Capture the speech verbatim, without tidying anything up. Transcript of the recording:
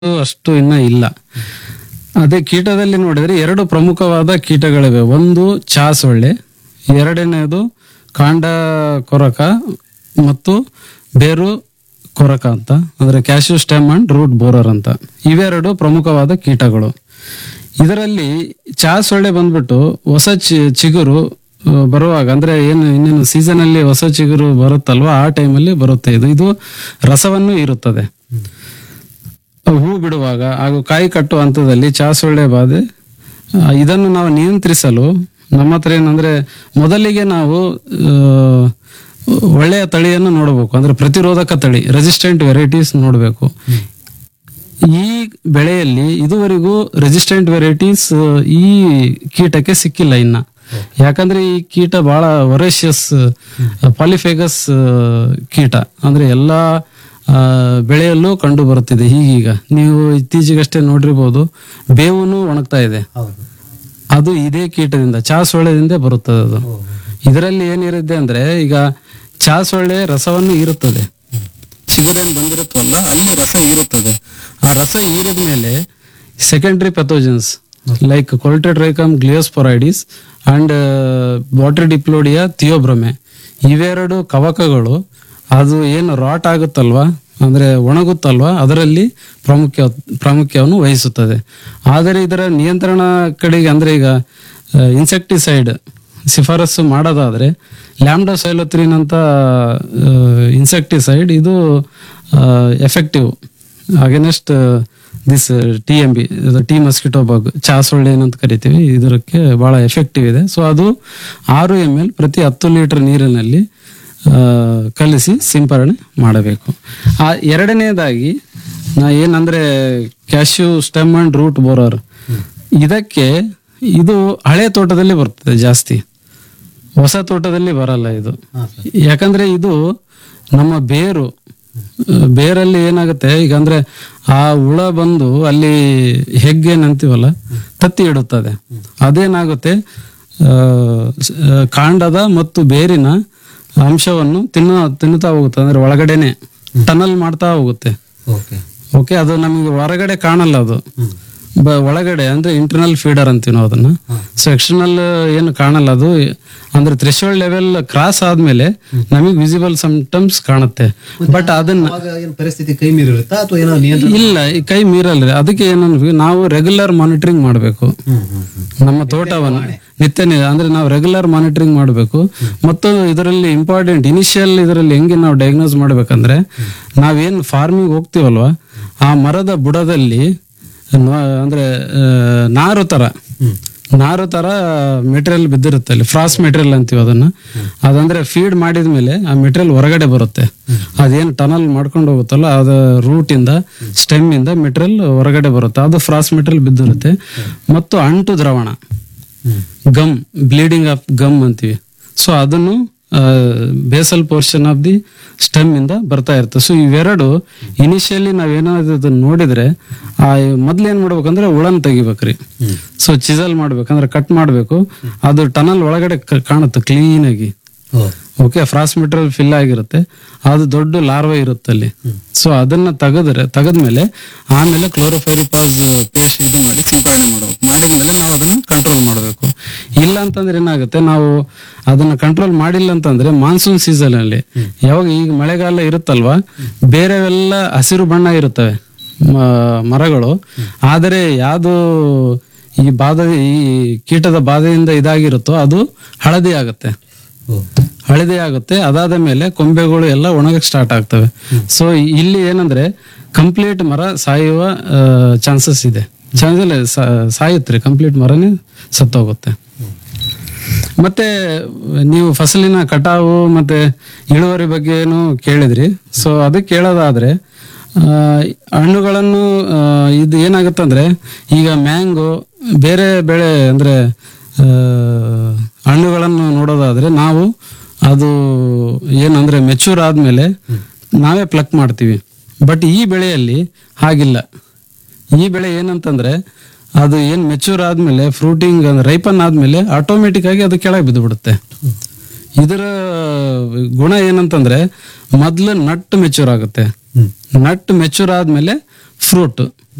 ಅಷ್ಟು ಇನ್ನ ಇಲ್ಲ. ಅದೇ ಕೀಟದಲ್ಲಿ ನೋಡಿದ್ರೆ ಎರಡು ಪ್ರಮುಖವಾದ ಕೀಟಗಳಿವೆ. ಒಂದು ಚಾ ಸೊಳ್ಳೆ, ಎರಡನೇದು ಕಾಂಡ ಕೊರಕ ಮತ್ತು ಬೇರು ಕೊರಕ ಅಂತ, ಅಂದ್ರೆ cashew stem and root borer ಅಂತ. ಇವೆರಡು ಪ್ರಮುಖವಾದ ಕೀಟಗಳು. ಇದರಲ್ಲಿ ಚಾ ಸೊಳ್ಳೆ ಬಂದ್ಬಿಟ್ಟು ಹೊಸ ಚಿ ಚಿಗುರು ಆ, ಬರುವಾಗ ಅಂದ್ರೆ ಏನು ಇನ್ನೇನು ಸೀಸನ್ ಅಲ್ಲಿ ಹೊಸ ಚಿಗುರು ಬರುತ್ತಲ್ವಾ, ಆ ಟೈಮಲ್ಲಿ ಬರುತ್ತೆ. ಇದು ಇದು ರಸವನ್ನು ಇರುತ್ತದೆ. ಹೂ ಬಿಡುವಾಗ ಹಾಗೂ ಕಾಯಿ ಕಟ್ಟುವ ಹಂತದಲ್ಲಿ ಚಾ ಸೊಳ್ಳೆ ಬಾಧೆ. ಆ, ಇದನ್ನು ನಾವು ನಿಯಂತ್ರಿಸಲು ನಮ್ಮ ಹತ್ರ ಏನಂದ್ರೆ ಮೊದಲಿಗೆ ನಾವು ಆ, ಒಳ್ಳೆಯ ತಳಿಯನ್ನು ನೋಡಬೇಕು, ಅಂದ್ರೆ ಪ್ರತಿರೋಧಕ ತಳಿ ರೆಸಿಸ್ಟೆಂಟ್ ವೆರೈಟೀಸ್ ನೋಡಬೇಕು. ಈ ಬೆಳೆಯಲ್ಲಿ ಇದುವರೆಗೂ ರೆಸಿಸ್ಟೆಂಟ್ ವೆರೈಟೀಸ್ ಈ ಕೀಟಕ್ಕೆ ಸಿಕ್ಕಿಲ್ಲ ಇನ್ನ. ಯಾಕಂದ್ರೆ ಈ ಕೀಟ ಬಹಳ ವೊರೇಷಿಯಸ್ ಪಾಲಿಫೇಗಸ್ ಕೀಟ, ಅಂದ್ರೆ ಎಲ್ಲಾ ಆ, ಬೆಳೆಯಲ್ಲೂ ಕಂಡು ಬರುತ್ತಿದೆ. ಈಗೀಗ ನೀವು ಇತ್ತೀಚೆಗಷ್ಟೇ ನೋಡಿರ್ಬೋದು, ಬೇವುನು ಒಣಗ್ತಾ ಇದೆ. ಅದು ಇದೇ ಕೀಟದಿಂದ, ಚಾ ಸೊಳ್ಳೆದಿಂದ ಬರುತ್ತದೆ ಅದು. ಇದರಲ್ಲಿ ಏನಿರುತ್ತೆ ಅಂದ್ರೆ, ಈಗ ಚಾ ಸೊಳ್ಳೆ ರಸವನ್ನು ಹೀರುತ್ತದೆ. ಚಿಗುರೇನ್ ಬಂದಿರುತ್ತಲ್ಲ, ಅಲ್ಲಿ ರಸ ಹೀರುತ್ತದೆ. ಆ ರಸ ಹೀರಿದ ಮೇಲೆ ಸೆಕೆಂಡರಿ ಪೆಥೋಜನ್ಸ್ ಲೈಕ್ ಕೊಲ್ಟೆಟ್ರೈಕಮ್ ಗ್ಲಿಯೋಸ್ಪೊರೈಡಿಸ್ ಅಂಡ್ ಬಾಟ್ರಿಡಿಪ್ಲೋಡಿಯಾ ಥಿಯೋಬ್ರೊಮೆ, ಇವೆರಡು ಕವಕಗಳು ಅದು ಏನು ರಾಟ್ ಆಗುತ್ತಲ್ವಾ, ಅಂದ್ರೆ ಒಣಗುತ್ತಲ್ವಾ, ಅದರಲ್ಲಿ ಪ್ರಾಮುಖ್ಯ ಪ್ರಾಮುಖ್ಯವನ್ನು ವಹಿಸುತ್ತದೆ. ಆದರೆ ಇದರ ನಿಯಂತ್ರಣ ಕಡೆಗೆ ಅಂದ್ರೆ ಈಗ ಇನ್ಸೆಕ್ಟಿಸೈಡ್ ಶಿಫಾರಸು ಮಾಡೋದಾದ್ರೆ ಲ್ಯಾಂಬ್ಡಾಸೈಲೋತ್ರಿನ್ ಅಂತ ಇನ್ಸೆಕ್ಟಿಸೈಡ್, ಇದು effective against this T M B, T mosquito ಬಗ್, ಚಾ ಸೊಳ್ಳೆ ಏನಂತ ಕರಿತೀವಿ, ಇದಕ್ಕೆ ಬಹಳ ಎಫೆಕ್ಟಿವ್ ಇದೆ. ಸೊ ಅದು ಆರು ಎಂ ಎಲ್ ಪ್ರತಿ ಹತ್ತು ಲೀಟರ್ ನೀರಿನಲ್ಲಿ ಆ, ಕಲಿಸಿ ಸಿಂಪರಣೆ ಮಾಡಬೇಕು. ಆ ಎರಡನೇದಾಗಿ ನಾ ಏನಂದ್ರೆ cashew stem and root borer, ಇದಕ್ಕೆ ಇದು ಹಳೆ ತೋಟದಲ್ಲಿ ಬರ್ತದೆ ಜಾಸ್ತಿ, ಹೊಸ ತೋಟದಲ್ಲಿ ಬರಲ್ಲ ಇದು. ಯಾಕಂದ್ರೆ ಇದು ನಮ್ಮ ಬೇರು ಬೇರಲ್ಲಿ ಏನಾಗುತ್ತೆ ಈಗ ಅಂದ್ರೆ ಆ ಹುಳ ಬಂದು ಅಲ್ಲಿ ಹೆಗ್ಗೇನಂತೀವಲ್ಲ ತತ್ತಿ ಇಡುತ್ತದೆ. ಅದೇನಾಗುತ್ತೆ, ಆ, ಕಾಂಡದ ಮತ್ತು ಬೇರಿನ ಅಂಶವನ್ನು ತಿನ್ನ ತಿನ್ನುತ್ತಾ ಹೋಗುತ್ತೆ, ಅಂದ್ರೆ ಒಳಗಡೆನೆ ಟನಲ್ ಮಾಡ್ತಾ ಹೋಗುತ್ತೆ. ಓಕೆ, ಅದು ನಮಗೆ ಹೊರಗಡೆ ಕಾಣಲ್ಲ, ಅದು ಬ ಒಳಗಡೆ ಅಂದ್ರೆ ಇಂಟರ್ನಲ್ ಫೀಡರ್ ಅಂತೀವಿ ನಾವು ಅದನ್ನ. ಸೊ ಎಕ್ಸ್ಟರ್ನಲ್ ಏನು ಕಾಣಲ್ಲ ಅದು, ಅಂದ್ರೆ ಥ್ರೆಶೋಲ್ಡ್ ಲೆವೆಲ್ ಕ್ರಾಸ್ ಆದ್ಮೇಲೆ ನಮಗೆ ವಿಸಿಬಲ್ ಸಿಂಪ್ಟಮ್ಸ್ ಕಾಣುತ್ತೆ. ಬಟ್ ಅದನ್ನ ಪರಿಸ್ಥಿತಿ ಕೈ ಮೀರಿರುತ್ತಾ ಅಥವಾ ಏನೋ ನಿಯಂತ್ರಣ? ಇಲ್ಲ, ಈ ಕೈ ಮೀರಲ್ರಿ. ಅದಕ್ಕೆ ಏನಂದ್ವಿ, ನಾವು ರೆಗ್ಯುಲರ್ ಮಾನಿಟರಿಂಗ್ ಮಾಡಬೇಕು ನಮ್ಮ ತೋಟವನ್ನು, ನಿತ್ಯ ನಿ- ಅಂದ್ರೆ ನಾವು ರೆಗ್ಯುಲರ್ ಮಾನಿಟರಿಂಗ್ ಮಾಡಬೇಕು. ಮತ್ತು ಇದರಲ್ಲಿ ಇಂಪಾರ್ಟೆಂಟ್ ಇನಿಷಿಯಲ್ ಇದರಲ್ಲಿ ಹೆಂಗೆ ನಾವು ಡಯಾಗ್ನೋಸ್ ಮಾಡ್ಬೇಕಂದ್ರೆ, ನಾವೇನ್ ಫಾರ್ಮಿಂಗ್ ಹೋಗ್ತೀವಲ್ವಾ, ಆ ಮರದ ಬುಡದಲ್ಲಿ ನ- ಅಂದ್ರೆ ಆ, ನಾರು ತರ ನಾರು ತರ ಮೆಟೀರಿಯಲ್ ಬಿದ್ದಿರುತ್ತೆ ಅಲ್ಲಿ, ಫ್ರಾಸ್ ಮೆಟೀರಿಯಲ್ ಅಂತೀವಿ ಅದನ್ನ. ಅದಂದ್ರೆ ಫೀಡ್ ಮಾಡಿದ್ಮೇಲೆ ಆ ಮೆಟೀರಿಯಲ್ ಹೊರಗಡೆ ಬರುತ್ತೆ. ಅದೇನು ಟನಲ್ ಮಾಡ್ಕೊಂಡು ಹೋಗುತ್ತಲ್ಲ, ಅದು ರೂಟ್ ಇಂದ ಸ್ಟೆಮ್ ಇಂದ ಮೆಟೀರಿಯಲ್ ಹೊರಗಡೆ ಬರುತ್ತೆ, ಅದು ಫ್ರಾಸ್ ಮೆಟೀರಿಯಲ್ ಬಿದ್ದಿರುತ್ತೆ. ಮತ್ತು ಅಂಟು ದ್ರಾವಣ, ಗಮ್, ಬ್ಲೀಡಿಂಗ್ ಆಫ್ ಗಮ್ ಅಂತೀವಿ. ಸೊ ಅದನ್ನು basal portion of the stem ಇಂದ ಬರ್ತಾ ಇರುತ್ತೆ. ಸೊ ಇವೆರಡು ಇನಿಷಿಯಲಿ ನಾವೇನಾದ್ರು ನೋಡಿದ್ರೆ, ಆ ಮೊದ್ಲು ಏನ್ ಮಾಡ್ಬೇಕಂದ್ರೆ ಹುಳನ್ ತೆಗಿಬೇಕ್ರಿ. ಸೊ ಚಿಸಲ್ ಮಾಡ್ಬೇಕಂದ್ರೆ ಕಟ್ ಮಾಡ್ಬೇಕು, ಅದು ಟನಲ್ ಒಳಗಡೆ ಕ- ಕಾಣುತ್ತೆ ಕ್ಲೀನ್ ಆಗಿ. ಓಕೆ, ಫ್ರಾಸ್ ಮೆಟೀರಿಯಲ್ ಫಿಲ್ ಆಗಿರುತ್ತೆ, ಅದು ದೊಡ್ಡ ಲಾರ್ವಾ ಇರುತ್ತೆ ಅಲ್ಲಿ. ಸೊ ಅದನ್ನ ತೆಗೆದ್ರೆ ತೆಗೆದ್ಮೇಲೆ ಆಮೇಲೆ ಕ್ಲೋರೋಫೈರಿಪಾಸ್ ಪೇಸ್ಟ್ ಇದು ಮಾಡಿ ಸಿಂಪರಣೆ ಮಾಡಬೇಕು. ಮಾಡಿದ್ಮೇಲೆ ನಾವು ಅದನ್ನ ಕಂಟ್ರೋಲ್ ಮಾಡಬೇಕು. ಇಲ್ಲ ಅಂತಂದ್ರೆ ಏನಾಗುತ್ತೆ, ನಾವು ಅದನ್ನ ಕಂಟ್ರೋಲ್ ಮಾಡಿಲ್ಲ ಅಂತಂದ್ರೆ ಮಾನ್ಸೂನ್ ಸೀಸನ್ ಅಲ್ಲಿ, ಯಾವಾಗ ಈಗ ಮಳೆಗಾಲ ಇರುತ್ತಲ್ವಾ, ಬೇರೆವೆಲ್ಲ ಹಸಿರು ಬಣ್ಣ ಇರುತ್ತವೆ ಮ- ಮರಗಳು, ಆದರೆ ಯಾವುದು ಈ ಬಾಧೆ ಈ ಕೀಟದ ಬಾಧೆಯಿಂದ ಇದಾಗಿರುತ್ತೋ ಅದು ಹಳದಿ ಆಗುತ್ತೆ ಹಳದಿ ಆಗುತ್ತೆ ಅದಾದ ಮೇಲೆ ಕೊಂಬೆಗಳು ಎಲ್ಲ ಒಣಗಕ್ಕೆ ಸ್ಟಾರ್ಟ್ ಆಗ್ತವೆ. ಸೊ ಇಲ್ಲಿ ಏನಂದ್ರೆ ಕಂಪ್ಲೀಟ್ ಮರ ಸಾಯುವ ಚಾನ್ಸಸ್ ಇದೆ. Chances ಸಾಯುತ್ತೆ, complete ಮರನೇ ಸತ್ತೋಗುತ್ತೆ. ಮತ್ತೆ ನೀವು ಫಸಲಿನ ಕಟಾವು ಮತ್ತೆ ಇಳುವರಿ ಬಗ್ಗೆ ಏನು ಕೇಳಿದ್ರಿ. ಸೊ ಅದಕ್ಕೆ ಕೇಳೋದಾದ್ರೆ, ಆ, ಹಣ್ಣುಗಳನ್ನು ಆ, ಇದು ಏನಾಗುತ್ತೆ ಅಂದ್ರೆ, ಈಗ ಮ್ಯಾಂಗೋ ಬೇರೆ ಬೆಳೆ ಅಂದ್ರೆ ಆ, ಹಣ್ಣುಗಳನ್ನು ನೋಡೋದಾದ್ರೆ ನಾವು ಅದು ಏನಂದ್ರೆ ಮೆಚೂರ್ ಆದ್ಮೇಲೆ ನಾವೇ ಪ್ಲಕ್ ಮಾಡ್ತೀವಿ. ಬಟ್ ಈ ಬೆಳೆಯಲ್ಲಿ ಹಾಗಿಲ್ಲ. ಈ ಬೆಳೆ ಏನಂತಂದ್ರೆ, ಅದು ಏನ್ ಮೆಚೂರ್ ಆದ್ಮೇಲೆ ಫ್ರೂಟಿಂಗ್ ರೈಪನ್ ಆದ್ಮೇಲೆ ಆಟೋಮೆಟಿಕ್ ಆಗಿ ಅದು ಕೆಳಗೆ ಬಿದ್ದು ಬಿಡುತ್ತೆ. ಇದರ ಗುಣ ಏನಂತಂದ್ರೆ, ಮೊದ್ಲು ನಟ್ ಮೆಚೂರ್ ಆಗುತ್ತೆ, ನಟ್ ಮೆಚೂರ್ ಆದ್ಮೇಲೆ ಫ್ರೂಟ್